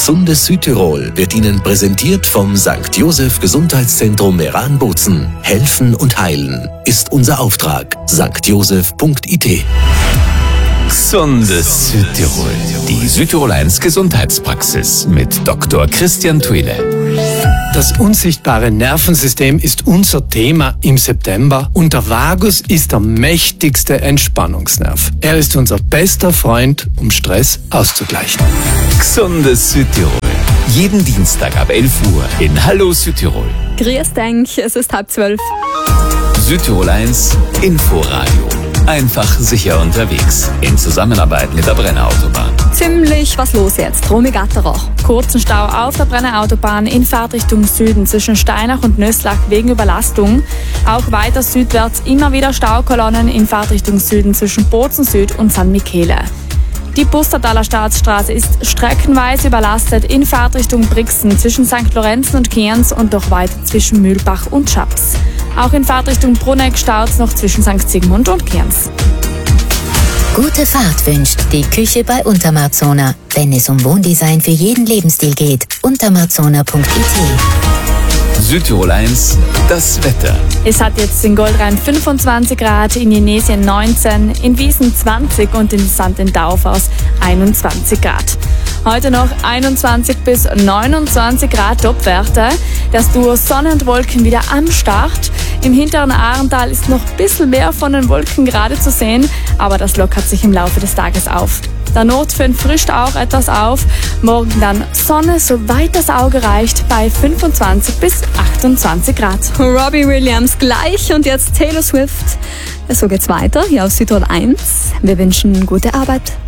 Gesundes Südtirol wird Ihnen präsentiert vom St. Joseph Gesundheitszentrum Meran-Bozen. Helfen und heilen ist unser Auftrag. stjoseph.it. Gesundes Südtirol. Die Südtirol 1 Gesundheitspraxis mit Dr. Christian Thuile. Das unsichtbare Nervensystem ist unser Thema im September und der Vagus ist der mächtigste Entspannungsnerv. Er ist unser bester Freund, um Stress auszugleichen. Gesundes Südtirol. Jeden Dienstag ab 11 Uhr in Hallo Südtirol. Grüß dich, es ist 11:30. Südtirol 1 Inforadio. Einfach sicher unterwegs. In Zusammenarbeit mit der Brenner Autobahn. Ziemlich was los jetzt, Romy Gatterach. Kurzen Stau auf der Brenner Autobahn in Fahrtrichtung Süden zwischen Steinach und Nöslach wegen Überlastung. Auch weiter südwärts immer wieder Staukolonnen in Fahrtrichtung Süden zwischen Bozen Süd und San Michele. Die Pustertaler Staatsstraße ist streckenweise überlastet in Fahrtrichtung Brixen zwischen St. Lorenzen und Cairns und doch weiter zwischen Mühlbach und Schaps. Auch in Fahrtrichtung Bruneck staut's noch zwischen St. Sigmund und Cairns. Gute Fahrt wünscht die Küche bei Untermarzona. Wenn es um Wohndesign für jeden Lebensstil geht, untermarzona.it. Südtirol 1, das Wetter. Es hat jetzt in Goldrhein 25 Grad, in Jenesien 19, in Wiesen 20 und in St. Daufers 21 Grad. Heute noch 21 bis 29 Grad Topwerte. Das Duo Sonne und Wolken wieder am Start. Im hinteren Ahrental ist noch ein bisschen mehr von den Wolken gerade zu sehen, aber das lockert sich im Laufe des Tages auf. Der Nordföhn frischt auch etwas auf. Morgen dann Sonne, soweit das Auge reicht, bei 25 bis 28 Grad. Robbie Williams gleich und jetzt Taylor Swift. So geht's weiter hier auf Südtirol 1. Wir wünschen gute Arbeit.